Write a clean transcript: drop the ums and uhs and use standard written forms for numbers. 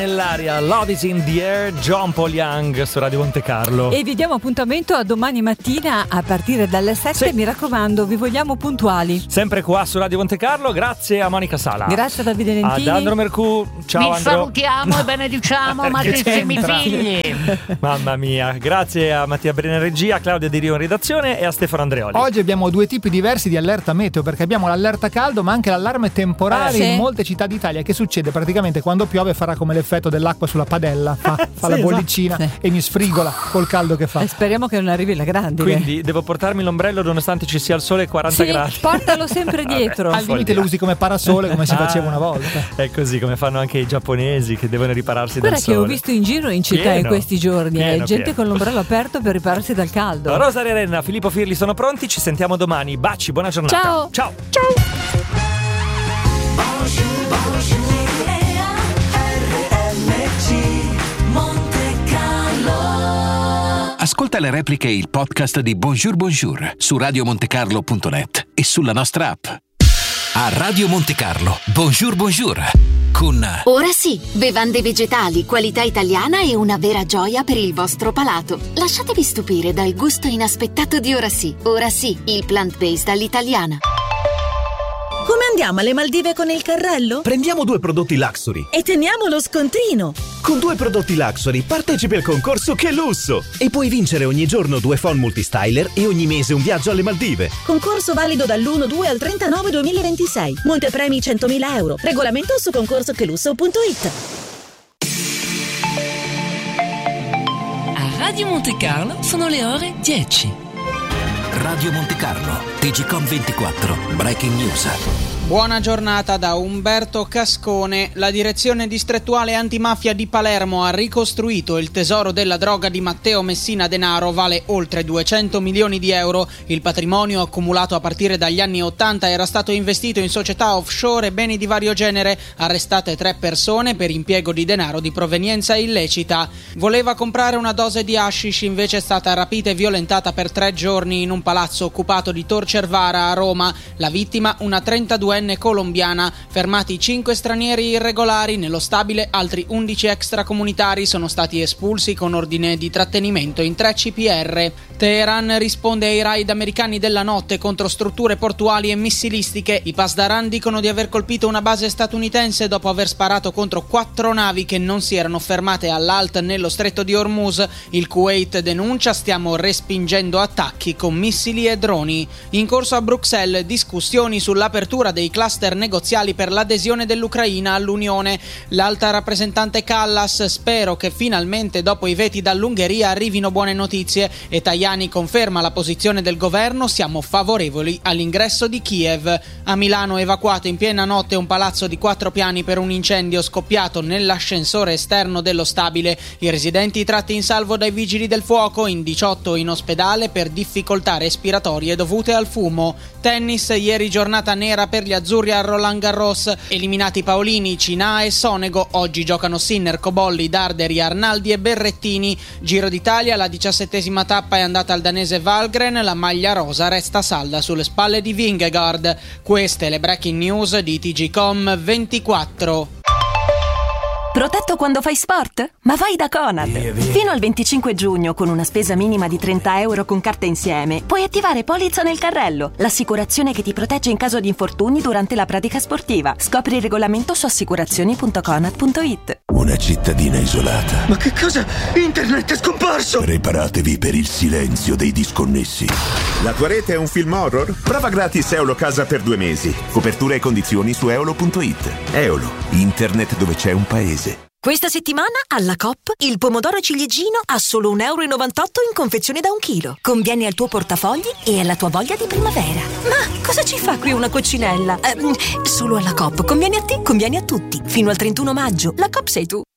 Nell'aria, Love is in the air, John Paul Young su Radio Monte Carlo. E vi diamo appuntamento a domani mattina a partire dalle 7. Sì. Mi raccomando, vi vogliamo puntuali. Sempre qua su Radio Monte Carlo. Grazie a Monica Sala. Grazie a Davide Lentini. Ad Andro Mercù. Ciao Vi Andro. salutiamo e benediciamo magrissimi figli. Mamma mia. Grazie a Mattia Brena in regia, a Claudia Di Rio in redazione e a Stefano Andreoli. Oggi abbiamo due tipi diversi di allerta meteo, perché abbiamo l'allerta caldo ma anche l'allarme temporale in molte città d'Italia, che succede praticamente quando piove, farà come l'effetto dell'acqua sulla padella, fa la bollicina e mi sfrigola col caldo che fa. E speriamo che non arrivi la grande. Quindi devo portarmi l'ombrello nonostante ci sia il sole 40 gradi. Portalo sempre dietro. Al limite lo usi come parasole, come si faceva una volta. È così come fanno anche i giapponesi che devono ripararsi dal sole. Guarda che ho visto in giro in città in questi giorni gente con l'ombrello aperto per ripararsi dal caldo. Rosa Renna, Filippo Firli sono pronti, ci sentiamo domani. Baci, buona giornata. Ciao. Ascolta le repliche e il podcast di Bonjour Bonjour su radiomontecarlo.net e sulla nostra app. A Radio Monte Carlo, Bonjour Bonjour con... Ora sì, bevande vegetali, qualità italiana e una vera gioia per il vostro palato. Lasciatevi stupire dal gusto inaspettato di Ora sì. Ora sì, il plant-based all'italiana. Come andiamo alle Maldive con il carrello? Prendiamo 2 prodotti Luxury e teniamo lo scontrino. Con 2 prodotti Luxury partecipi al concorso Che Lusso e puoi vincere ogni giorno 2 phon multistyler e ogni mese un viaggio alle Maldive. Concorso valido dall'1/2 al 39/2026. Montepremi 100.000 euro. Regolamento su concorsochelusso.it. A Radio Monte Carlo sono le ore 10. Radio Monte Carlo, TGcom 24, Breaking News. Buona giornata da Umberto Cascone. La direzione distrettuale antimafia di Palermo ha ricostruito il tesoro della droga di Matteo Messina Denaro, vale oltre 200 milioni di euro. Il patrimonio accumulato a partire dagli anni 80 era stato investito in società offshore e beni di vario genere. Arrestate 3 persone per impiego di denaro di provenienza illecita. Voleva comprare una dose di hashish, invece è stata rapita e violentata per 3 giorni in un palazzo occupato di Tor Cervara a Roma. La vittima, una 32enne colombiana. Fermati 5 stranieri irregolari, nello stabile altri 11 extracomunitari sono stati espulsi con ordine di trattenimento in 3 CPR. Teheran risponde ai raid americani della notte contro strutture portuali e missilistiche. I Pasdaran dicono di aver colpito una base statunitense dopo aver sparato contro 4 navi che non si erano fermate all'alt nello stretto di Hormuz. Il Kuwait denuncia: stiamo respingendo attacchi con missili e droni. In corso a Bruxelles discussioni sull'apertura dei cluster negoziali per l'adesione dell'Ucraina all'Unione. L'alta rappresentante Callas: spero che finalmente dopo i veti dall'Ungheria arrivino buone notizie, e Tajani conferma la posizione del governo: siamo favorevoli all'ingresso di Kiev. A Milano evacuato in piena notte un palazzo di 4 piani per un incendio scoppiato nell'ascensore esterno dello stabile. I residenti tratti in salvo dai vigili del fuoco, in 18 in ospedale per difficoltà respiratorie dovute al fumo. Tennis, ieri giornata nera per gli azzurri a Roland Garros, eliminati Paolini, Cinà e Sonego. Oggi giocano Sinner, Cobolli, Darderi, Arnaldi e Berrettini. Giro d'Italia, la 17ª tappa è andata al danese Valgren, la maglia rosa resta salda sulle spalle di Vingegaard. Queste le breaking news di TGcom 24. Protetto quando fai sport? Ma vai da Conad! Fino al 25 giugno, con una spesa minima di 30 euro con carta insieme, puoi attivare Polizza nel carrello, l'assicurazione che ti protegge in caso di infortuni durante la pratica sportiva. Scopri il regolamento su assicurazioni.conad.it. Una cittadina isolata. Ma che cosa? Internet è scomparso! Preparatevi per il silenzio dei disconnessi. La tua rete è un film horror? Prova gratis Eolo Casa per 2 mesi. Copertura e condizioni su eolo.it. Eolo, internet dove c'è un paese. Questa settimana alla Coop il pomodoro ciliegino a solo 1,98 euro in confezione da 1 chilo. Conviene al tuo portafogli e alla tua voglia di primavera. Ma cosa ci fa qui una coccinella? Solo alla Coop. Conviene a te, conviene a tutti. Fino al 31 maggio. La Coop sei tu.